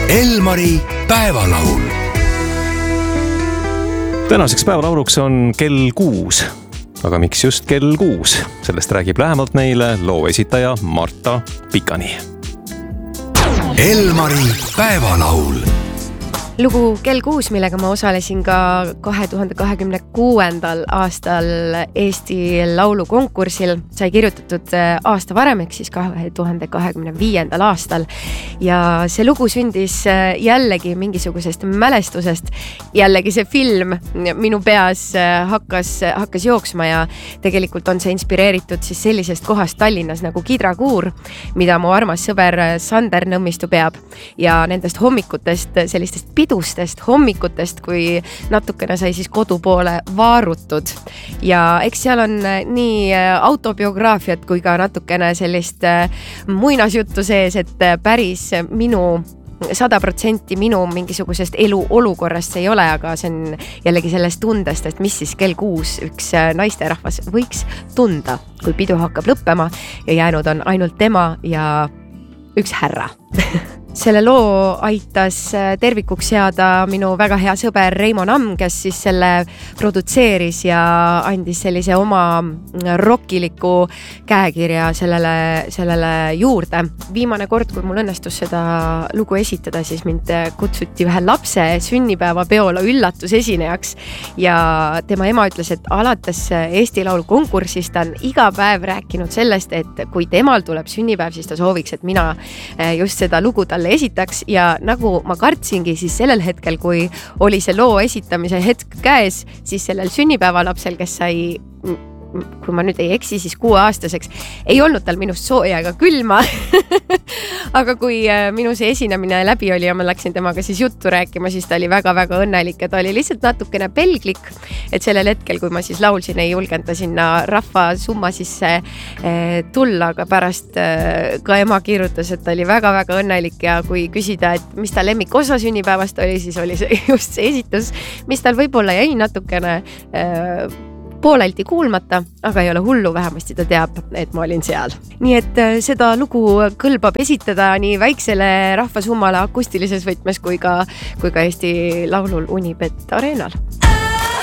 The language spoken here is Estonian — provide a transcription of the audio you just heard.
Elmari päevalaul. Tänaseks päevalauluks on kell 6. Aga miks just kell 6? Sellest räägib lähemalt meile loo esitaja Marta Pikani. Elmari päevalaul. Lugu Kell 6, millega ma osalesin ka 2026. aastal Eesti laulukonkursil, sai kirjutatud aasta varem, ehk siis 2025. aastal. Ja see lugu sündis jällegi mingisugusest mälestusest. Jällegi see film minu peas hakkas jooksma ja tegelikult on see inspireeritud siis sellisest kohast Tallinnas nagu Kidrakuur, mida mu armas sõber Sander Nõmmistu peab. Ja nendest hommikutest, sellistest pidustest hommikutest, kui natukene sai siis kodu poole vaarutud. Ja eks seal on nii autobiograafiat kui ka natukene sellist muinasjuttu sees, et päris 100% minu mingisugusest elu olukorrast ei ole, aga see on jällegi sellest tundest, et mis siis kell 6 üks naisterahvas võiks tunda, kui pidu hakkab lõppema ja jäänud on ainult tema ja üks härra. Selle loo aitas tervikuks seada minu väga hea sõber Reimo Namm, kes siis selle produtseeris ja andis sellise oma rockiliku käekirja sellele juurde. Viimane kord, kui mul õnnestus seda lugu esitada, siis mind kutsuti ühe lapse sünnipäeva peole üllatusesinejaks ja tema ema ütles, et alates Eesti Laulu konkursist on iga päev rääkinud sellest, et kui temal tuleb sünnipäev, siis ta sooviks, et mina just seda lugu talle esitaks ja nagu ma kartsingi, siis sellel hetkel, kui oli see loo esitamise hetk käes, siis sellel sünnipäevalapsel, kes sai, kui ma nüüd ei eksi, siis 6-aastaseks, ei olnud tal minust sooja ega külma. Aga kui minu see esinemine läbi oli ja ma läksin temaga siis juttu rääkima, siis ta oli väga-väga õnnelik ja ta oli lihtsalt natukene pelglik, et sellel hetkel, kui ma siis laulsin, ei julgenud ta sinna rahva summa sisse tulla, aga pärast ka ema kirjutas, et ta oli väga-väga õnnelik ja kui küsida, et mis ta lemmikosa sünnipäevast oli, siis oli see just see esitus, mis tal võib-olla jäi natukene poolelti kuulmata, aga ei ole hullu, vähemasti ta teab, et ma olin seal. Nii et seda lugu kõlbab esitada nii väiksele rahvasummale akustilises võtmes kui ka Eesti Laulul Unibet Areenal.